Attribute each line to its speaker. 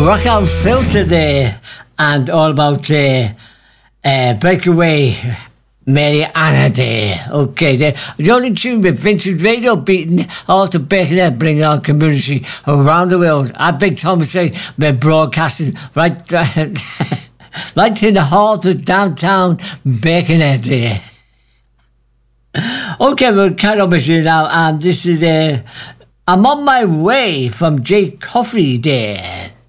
Speaker 1: Rock Out Filter there, and all about Breakaway Mary Anna there. Okay, the only tune with Vincent Radio beating all to Birkenhead, bringing our community around the world. I Big Thomas say we're broadcasting right, right in the heart of downtown Birkenhead there. Okay, we'll carry on with you now, and this is I'm on my way from Jake Coffey there.